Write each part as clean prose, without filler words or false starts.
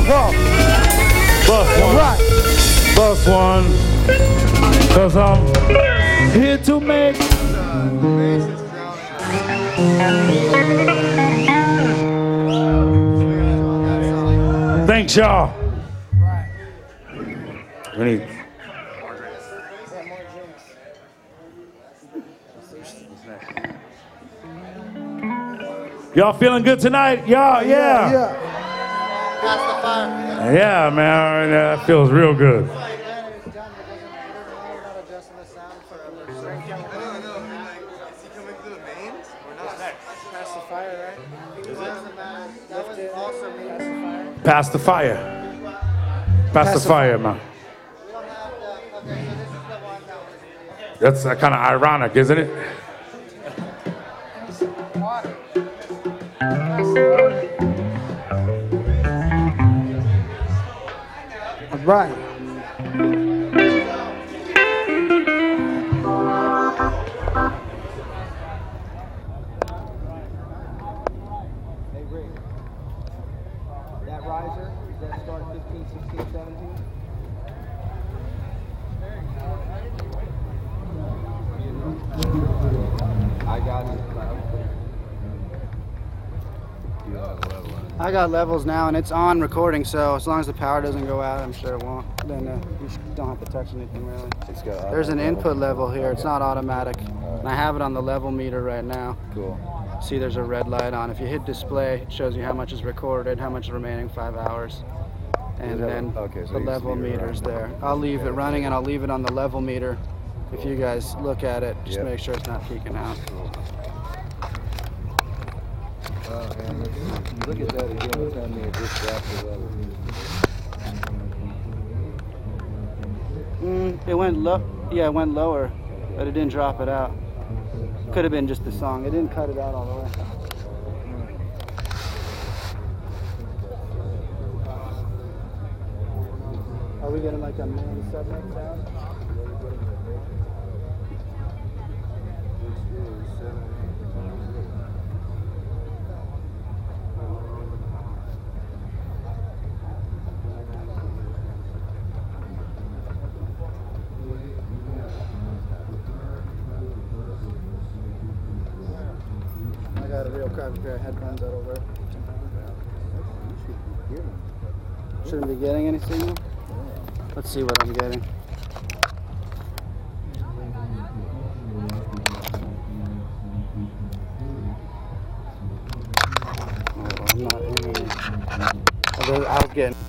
Bus one. Right. Bus one. Cause I'm here to make. Thanks, y'all. We need. Y'all feeling good tonight? Y'all, yeah. Yeah, man, that feels real good. Pass the fire. Pass the fire, man. That's kind of ironic, isn't it? All right. Hey, Rick. That riser, does that start 15, 16, 17? I got it. I got levels now, and it's on recording, so as long as the power doesn't go out, I'm sure it won't. Then you don't have to touch anything, really. There's an input level here. It's not automatic. And I have it on the level meter right now. Cool. See, there's a red light on. If you hit display, it shows you how much is recorded, how much is remaining 5 hours. And then the level meter's there. I'll leave it running, and I'll leave it on the level meter. If you guys look at it, just make sure it's not peaking out. Look at that again. What's happening at this after It went low. Yeah, it went lower, but it didn't drop it out. Could have been just the song. It didn't cut it out all the way. Are we getting like a main submix sound? I got a real crappy pair of headphones out over. Shouldn't be getting any signal. Let's see what I'm getting. I'm not hearing. I was getting.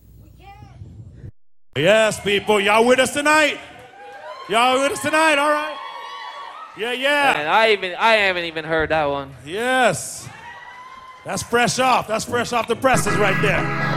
Yes, people, y'all with us tonight? Y'all with us tonight? All right. Yeah, yeah. Man, I haven't even heard that one. Yes. That's fresh off. That's fresh off the presses right there.